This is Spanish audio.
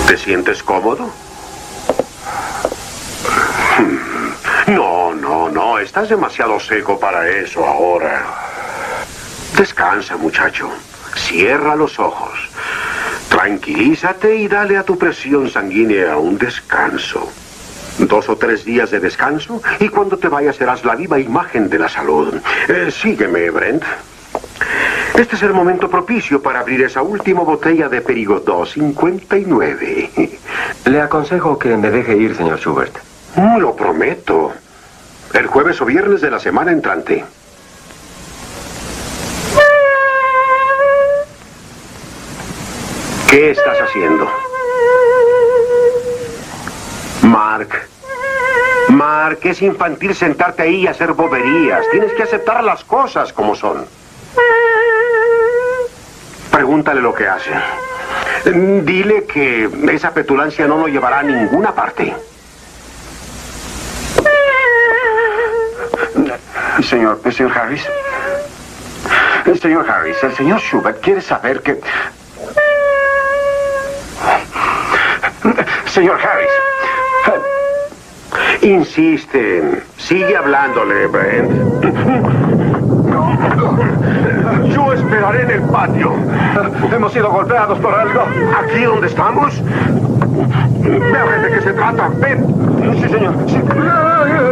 ¿Te sientes cómodo? No, estás demasiado seco para eso ahora. Descansa, muchacho. Cierra los ojos. Tranquilízate y dale a tu presión sanguínea un descanso. 2 o 3 días de descanso y cuando te vayas serás la viva imagen de la salud. Sígueme, Brent. Este es el momento propicio para abrir esa última botella de Perigordó 59. Le aconsejo que me deje ir, señor Schubert. Lo prometo. El jueves o viernes de la semana entrante. ¿Qué estás haciendo? Mark, es infantil sentarte ahí y hacer boberías. Tienes que aceptar las cosas como son. Pregúntale lo que hace. Dile que esa petulancia no lo llevará a ninguna parte. Señor Harris. Señor Harris, el señor Schubert quiere saber que... Señor Harris. Insisten. Sigue hablándole, Brent. Yo esperaré en el patio. Hemos sido golpeados por algo. ¿Aquí donde estamos? Ve a ver de qué se trata. Ven. Sí, señor. Sí.